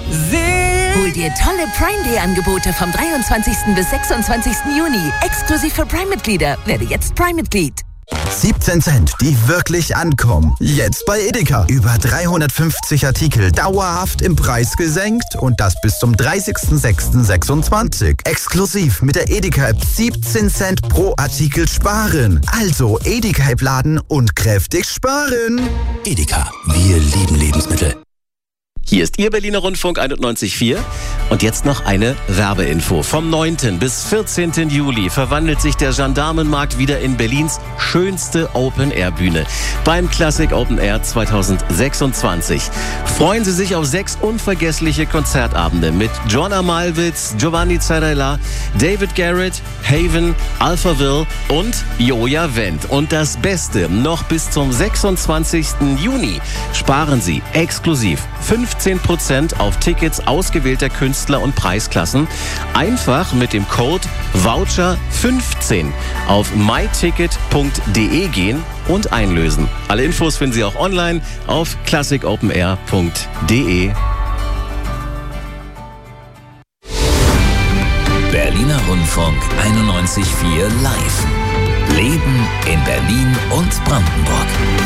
Hol dir tolle Prime Day Angebote vom 23. bis 26. Juni. Exklusiv für Prime-Mitglieder. Werde jetzt Prime-Mitglied. 17 Cent, die wirklich ankommen. Jetzt bei Edeka. Über 350 Artikel dauerhaft im Preis gesenkt und das bis zum 30.06.26. Exklusiv mit der Edeka-App 17 Cent pro Artikel sparen. Also Edeka-App laden und kräftig sparen. Edeka, wir lieben Lebensmittel. Hier ist Ihr Berliner Rundfunk 91.4 und jetzt noch eine Werbeinfo. Vom 9. bis 14. Juli verwandelt sich der Gendarmenmarkt wieder in Berlins schönste Open-Air-Bühne beim Classic Open Air 2026. Freuen Sie sich auf 6 unvergessliche Konzertabende mit Joanna Malwitz, Giovanni Zarella, David Garrett, Haven, Alphaville und Joja Wendt. Und das Beste, noch bis zum 26. Juni sparen Sie exklusiv 15% auf Tickets ausgewählter Künstler und Preisklassen. Einfach mit dem Code VOUCHER15 auf myticket.de gehen und einlösen. Alle Infos finden Sie auch online auf classicopenair.de. Berliner Rundfunk 91.4 Live. Leben in Berlin und Brandenburg.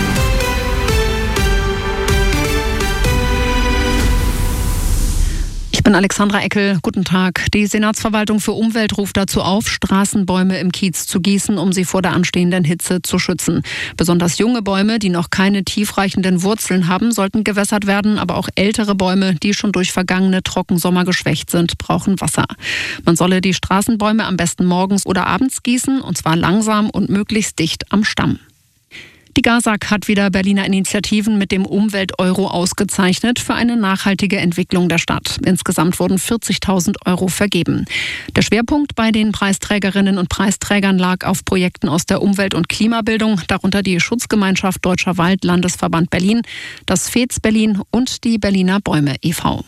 Ich bin Alexandra Eckel. Guten Tag. Die Senatsverwaltung für Umwelt ruft dazu auf, Straßenbäume im Kiez zu gießen, um sie vor der anstehenden Hitze zu schützen. Besonders junge Bäume, die noch keine tiefreichenden Wurzeln haben, sollten gewässert werden. Aber auch ältere Bäume, die schon durch vergangene Trockensommer geschwächt sind, brauchen Wasser. Man solle die Straßenbäume am besten morgens oder abends gießen, und zwar langsam und möglichst dicht am Stamm. Die GASAG hat wieder Berliner Initiativen mit dem Umwelt-Euro ausgezeichnet für eine nachhaltige Entwicklung der Stadt. Insgesamt wurden 40.000 € vergeben. Der Schwerpunkt bei den Preisträgerinnen und Preisträgern lag auf Projekten aus der Umwelt- und Klimabildung, darunter die Schutzgemeinschaft Deutscher Wald, Landesverband Berlin, das FEZ Berlin und die Berliner Bäume e.V.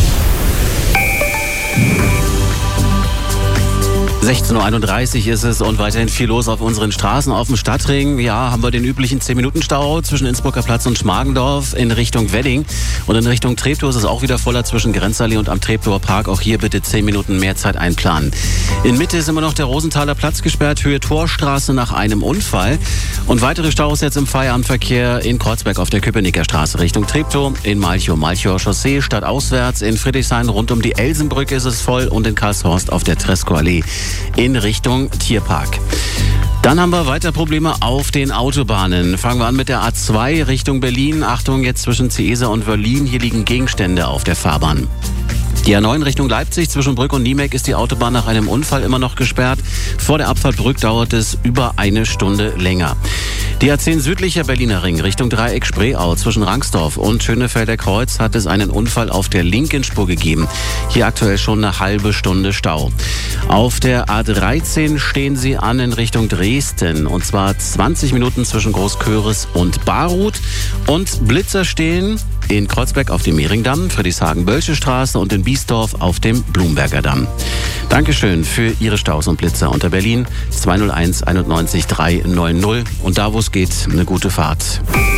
16.31 Uhr ist es und weiterhin viel los auf unseren Straßen. Auf dem Stadtring, ja, haben wir den üblichen 10-Minuten-Stau zwischen Innsbrucker Platz und Schmargendorf in Richtung Wedding. Und in Richtung Treptow ist es auch wieder voller zwischen Grenzallee und am Treptower Park. Auch hier bitte 10 Minuten mehr Zeit einplanen. In Mitte ist immer noch der Rosenthaler Platz gesperrt, Höhe Torstraße nach einem Unfall. Und weitere Staus jetzt im Feierabendverkehr in Kreuzberg auf der Köpenicker Straße Richtung Treptow, in Malchow Chaussee, stadtauswärts, in Friedrichshain rund um die Elsenbrücke ist es voll und in Karlshorst auf der Tresco-Allee in Richtung Tierpark. Dann haben wir weiter Probleme auf den Autobahnen. Fangen wir an mit der A2 Richtung Berlin. Achtung, jetzt zwischen Ciesa und Wöllin. Hier liegen Gegenstände auf der Fahrbahn. Die A9 Richtung Leipzig, zwischen Brück und Niemek ist die Autobahn nach einem Unfall immer noch gesperrt. Vor der Abfahrt Brück dauert es über eine Stunde länger. Die A10 südlicher Berliner Ring Richtung Dreieck Spreeau zwischen Rangsdorf und Schönefelder Kreuz hat es einen Unfall auf der linken Spur gegeben. Hier aktuell schon eine halbe Stunde Stau. Auf der A13 stehen Sie an in Richtung Dresden und zwar 20 Minuten zwischen Großköris und Baruth. Und Blitzer stehen in Kreuzberg auf dem Mehringdamm, Friedrichshagen-Bölsche Straße und in Biesdorf auf dem Blumberger Damm. Dankeschön für Ihre Staus und Blitzer unter Berlin 201 91 390 und da, wo es geht, eine gute Fahrt.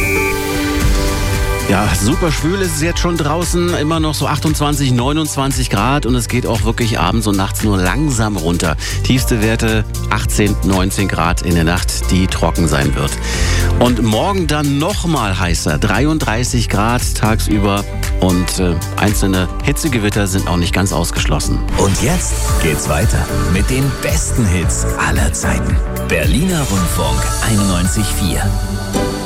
Ja, super schwül ist es jetzt schon draußen, immer noch so 28, 29 Grad und es geht auch wirklich abends und nachts nur langsam runter. Tiefste Werte 18, 19 Grad in der Nacht, die trocken sein wird. Und morgen dann nochmal heißer, 33 Grad tagsüber und einzelne Hitzegewitter sind auch nicht ganz ausgeschlossen. Und jetzt geht's weiter mit den besten Hits aller Zeiten. Berliner Rundfunk 91.4.